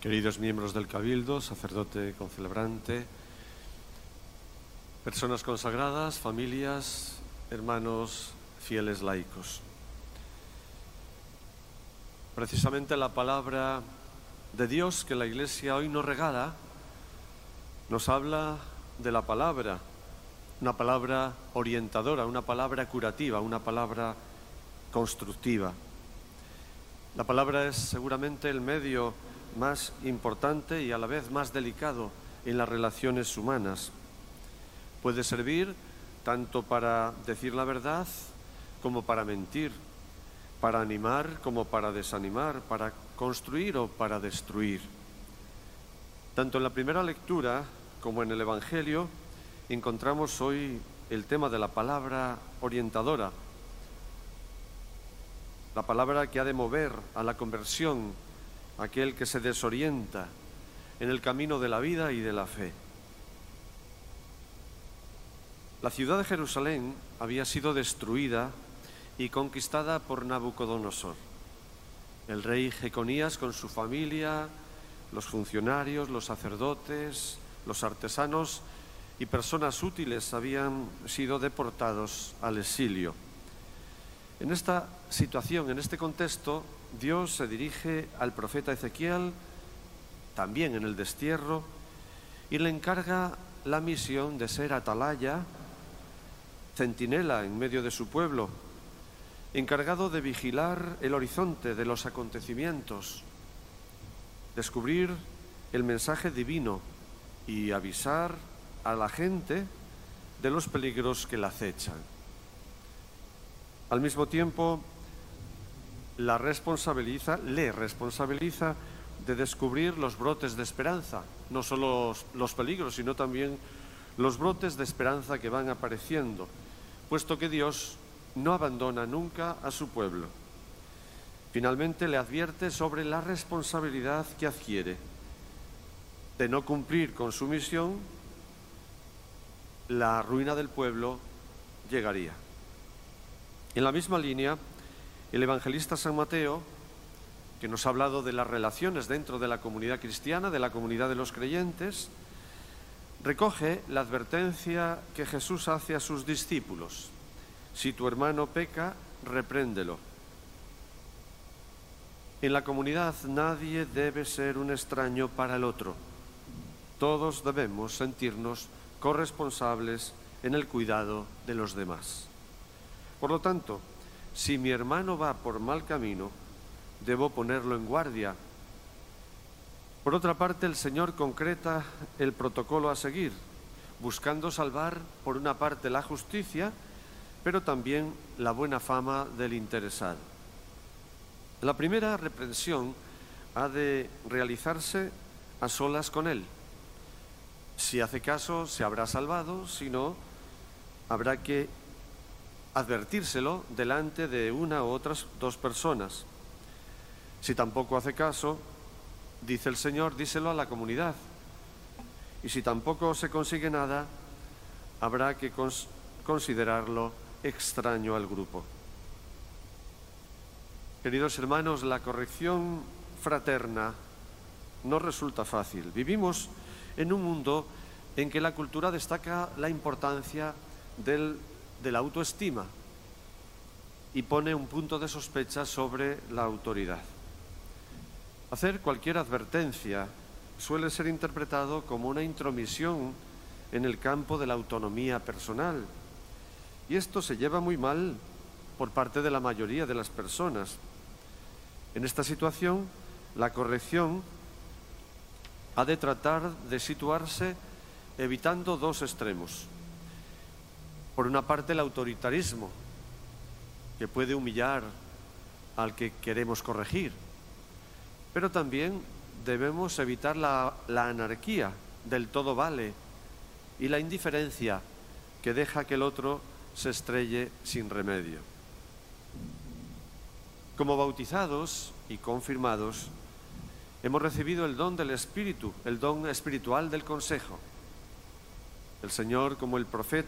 Queridos miembros del Cabildo, sacerdote concelebrante, personas consagradas, familias, hermanos fieles laicos. Precisamente la palabra de Dios que la Iglesia hoy nos regala nos habla de la palabra, una palabra orientadora, una palabra curativa, una palabra constructiva. La palabra es seguramente el medio más importante y a la vez más delicado en las relaciones humanas. Puede servir tanto para decir la verdad como para mentir, para animar como para desanimar, para construir o para destruir. Tanto en la primera lectura como en el Evangelio encontramos hoy el tema de la palabra orientadora, la palabra que ha de mover a la conversión aquel que se desorienta en el camino de la vida y de la fe. La ciudad de Jerusalén había sido destruida y conquistada por Nabucodonosor. El rey Jeconías con su familia, los funcionarios, los sacerdotes, los artesanos y personas útiles habían sido deportados al exilio. En esta situación, en este contexto, Dios se dirige al profeta Ezequiel, también en el destierro, y le encarga la misión de ser atalaya, centinela en medio de su pueblo, encargado de vigilar el horizonte de los acontecimientos, descubrir el mensaje divino y avisar a la gente de los peligros que la acechan. Al mismo tiempo, le responsabiliza de descubrir los brotes de esperanza, no solo los peligros, sino también los brotes de esperanza que van apareciendo, puesto que Dios no abandona nunca a su pueblo. Finalmente le advierte sobre la responsabilidad que adquiere de no cumplir con su misión, la ruina del pueblo llegaría. En la misma línea, el evangelista San Mateo, que nos ha hablado de las relaciones dentro de la comunidad cristiana, de la comunidad de los creyentes, recoge la advertencia que Jesús hace a sus discípulos: si tu hermano peca, repréndelo. En la comunidad nadie debe ser un extraño para el otro. Todos debemos sentirnos corresponsables en el cuidado de los demás. Por lo tanto, si mi hermano va por mal camino, debo ponerlo en guardia. Por otra parte, el Señor concreta el protocolo a seguir, buscando salvar, por una parte, la justicia, pero también la buena fama del interesado. La primera reprensión ha de realizarse a solas con él. Si hace caso, se habrá salvado; si no, habrá que advertírselo delante de una u otras dos personas. Si tampoco hace caso, dice el Señor, díselo a la comunidad. Y si tampoco se consigue nada, habrá que considerarlo extraño al grupo. Queridos hermanos, la corrección fraterna no resulta fácil. Vivimos en un mundo en que la cultura destaca la importancia de la autoestima y pone un punto de sospecha sobre la autoridad. Hacer cualquier advertencia suele ser interpretado como una intromisión en el campo de la autonomía personal, y esto se lleva muy mal por parte de la mayoría de las personas. En esta situación, la corrección ha de tratar de situarse evitando dos extremos. Por una parte, el autoritarismo, que puede humillar al que queremos corregir, pero también debemos evitar la anarquía del todo vale y la indiferencia que deja que el otro se estrelle sin remedio. Como bautizados y confirmados, hemos recibido el don del Espíritu, el don espiritual del consejo. El Señor, como el profeta